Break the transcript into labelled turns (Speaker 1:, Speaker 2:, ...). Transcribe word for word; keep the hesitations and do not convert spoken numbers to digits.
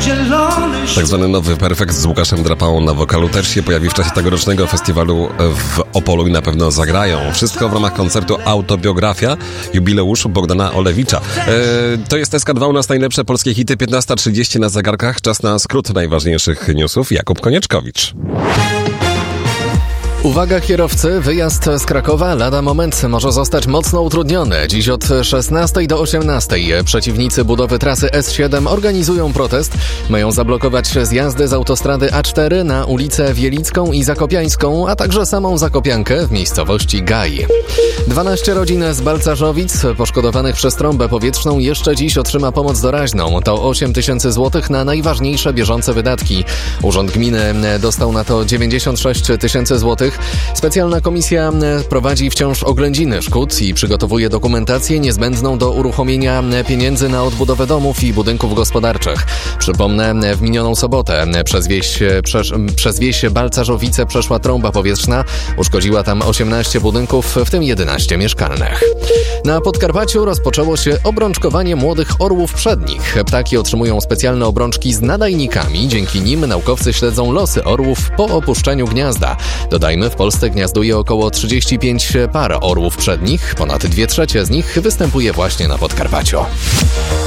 Speaker 1: Tak zwany nowy perfekt z Łukaszem Drapałą na wokalu też się pojawi w czasie tegorocznego festiwalu w Opolu i na pewno zagrają. Wszystko w ramach koncertu Autobiografia jubileuszu Bogdana Olewicza. E, to jest S K dwa, u nas najlepsze polskie hity, piętnasta trzydzieści na zegarkach. Czas na skrót najważniejszych newsów. Jakub Konieczkowicz.
Speaker 2: Uwaga kierowcy, wyjazd z Krakowa lada moment może zostać mocno utrudniony. Dziś od szesnastej do osiemnastej przeciwnicy budowy trasy S siedem organizują protest. Mają zablokować zjazdy z autostrady A cztery na ulicę Wielicką i Zakopiańską, a także samą Zakopiankę w miejscowości Gaj. dwanaście rodzin z Balcarzowic poszkodowanych przez trąbę powietrzną jeszcze dziś otrzyma pomoc doraźną. To osiem tysięcy złotych na najważniejsze bieżące wydatki. Urząd Gminy dostał na to dziewięćdziesiąt sześć tysięcy złotych. Specjalna komisja prowadzi wciąż oględziny szkód i przygotowuje dokumentację niezbędną do uruchomienia pieniędzy na odbudowę domów i budynków gospodarczych. Przypomnę, w minioną sobotę przez wieś, przez, przez wieś Balcarzowice przeszła trąba powietrzna. Uszkodziła tam osiemnaście budynków, w tym jedenaście mieszkalnych. Na Podkarpaciu rozpoczęło się obrączkowanie młodych orłów przednich. Ptaki otrzymują specjalne obrączki z nadajnikami. Dzięki nim naukowcy śledzą losy orłów po opuszczeniu gniazda. Dodajmy, w Polsce gniazduje około trzydzieści pięć par orłów przednich. Ponad dwie trzecie z nich występuje właśnie na Podkarpaciu.